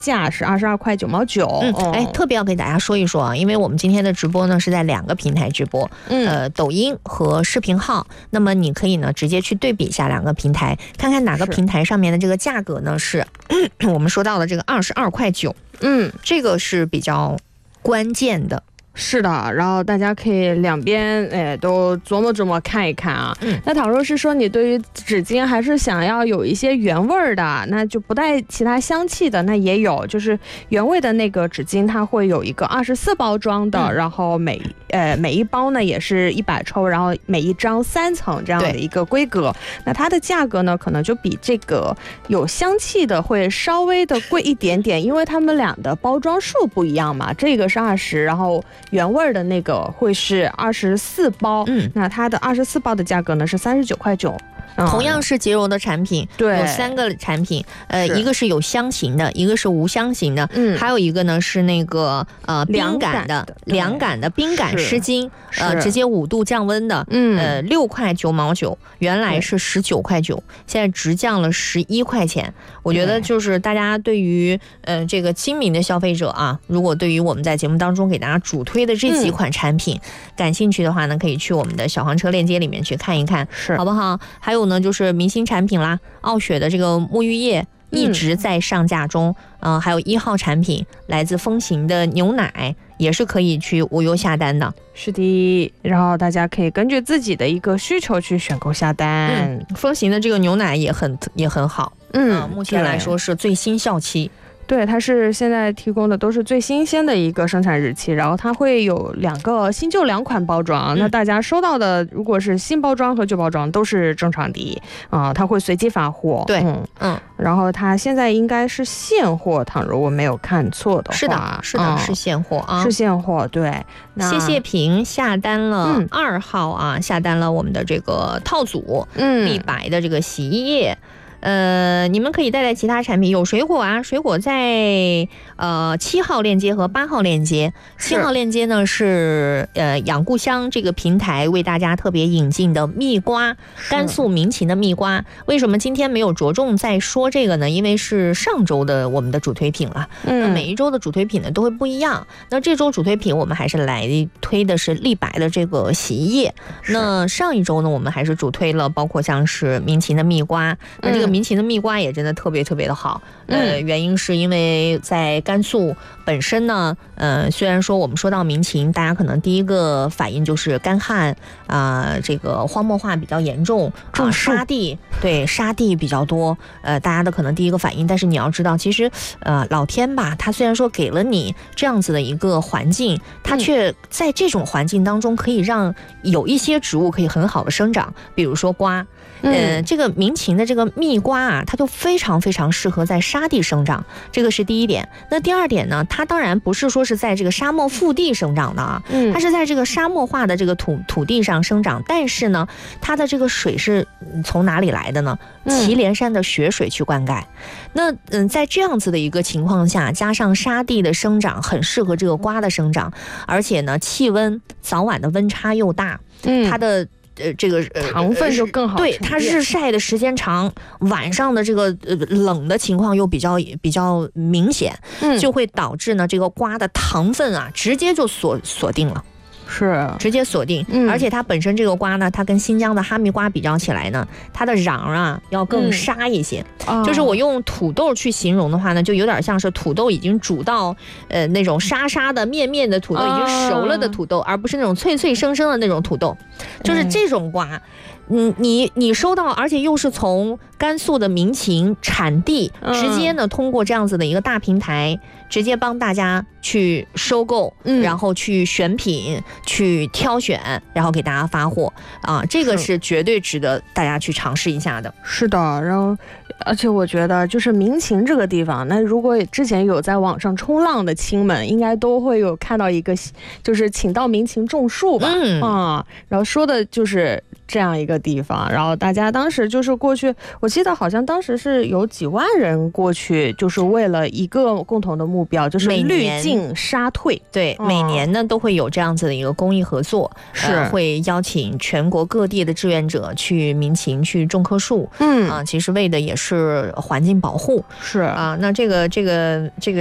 价是22块9毛9。 特别要给大家说一说啊，因为我们今天的直播呢是在2个平台直播，抖音和视频号。那么你可以呢直接去对比一下2个平台，看看哪个平台上面的这个价格呢是我们说到的这个22块9，这个是比较关键的。 是的，然后大家可以两边都琢磨琢磨看一看啊。那倘若是说你对于纸巾还是想要有一些原味儿的，那就不带其他香气的，那也有，就是原味的那个纸巾，它会有一个24包装的，然后每一包呢也是100抽，然后每一张3层这样的一个规格。那它的价格呢可能就比这个有香气的会稍微的贵一点点，因为它们俩的包装数不一样嘛，这个是20，然后原味的那个会是24包，那它的24包的价格呢是39块9。 同样是洁柔的产品， 对， 有3个产品，一个是有香型的，一个是无香型的，还有一个呢是那个冰感的凉感的冰感湿巾，直接5度降温的，6块9毛9，原来是19块9，现在直降了11块钱。我觉得就是大家对于这个精明的消费者啊，如果对于我们在节目当中给大家主推的这几款产品感兴趣的话呢，可以去我们的小黄车链接里面去看一看，好不好？还有呢就是明星产品啦，傲雪的这个沐浴液一直在上架中，还有1号产品来自风行的牛奶也是可以去无忧下单的。 是的，然后大家可以根据自己的一个需求去选购下单。 风行的这个牛奶也很好，目前来说是最新效期。 对，它是现在提供的都是最新鲜的一个生产日期，然后它会有2个新旧2款包装，那大家收到的如果是新包装和旧包装都是正常的它会随机发货。 对， 然后它现在应该是现货，倘若我没有看错的话。 是的，是现货啊， 是现货。对， 谢谢平下单了2号啊，下单了我们的这个套组，立白的这个洗衣液。你们可以带其他产品，有水果啊，水果在7号链接和8号链接。7号链接呢是养故乡这个平台为大家特别引进的蜜瓜，甘肃民情的蜜瓜。为什么今天没有着重再说这个呢？因为是上周的我们的主推品了。那每一周的主推品呢都会不一样。那这周主推品我们还是来推的是立白的这个洗衣液。那上一周呢我们还是主推了包括像是民情的蜜瓜。那这个民情的蜜瓜也真的特别特别的好，原因是因为在甘肃本身呢，虽然说我们说到民情，大家可能第一个反应就是干旱这个荒漠化比较严重，沙地比较多，大家的可能第一个反应，但是你要知道，其实老天吧，它虽然说给了你这样子的一个环境，它却在这种环境当中可以让有一些植物可以很好的生长，比如说瓜。这个民情的这个蜜瓜啊，它就非常非常适合在沙地生长，这个是第一点。那第二点呢，它当然不是说是在这个沙漠腹地生长的啊，它是在这个沙漠化的这个土地上生长，但是呢，它的这个水是从哪里来的呢？祁连山的雪水去灌溉。那在这样子的一个情况下，加上沙地的生长，很适合这个瓜的生长，而且呢，气温早晚的温差又大，它的这个糖分就更好， 对，它日晒的时间长，晚上的这个冷的情况又比较明显，就会导致呢这个瓜的糖分啊直接就锁定了。 是直接锁定，而且它本身这个瓜呢，它跟新疆的哈密瓜比较起来呢，它的瓤啊要更沙一些。就是我用土豆去形容的话呢，就有点像是土豆已经煮到那种沙沙的面的土豆，已经熟了的土豆，而不是那种脆生的那种土豆。就是这种瓜，你收到，而且又是从甘肃的民情产地直接呢通过这样子的一个大平台，直接帮大家去收购，然后去选品，去挑选，然后给大家发货啊，这个是绝对值得大家去尝试一下的。 是的，然后而且我觉得就是民情这个地方，那如果之前有在网上冲浪的亲们，应该都会有看到一个，就是请到民情种树吧，然后说的就是这样一个地方，然后大家当时就是过去，我记得好像当时是有几万人过去，就是为了一个共同的目标，就是滤镜杀退。 对，每年呢都会有这样子的一个公益合作， 是会邀请全国各地的志愿者去民勤去种棵树，其实为的也是环境保护。 是啊，那这个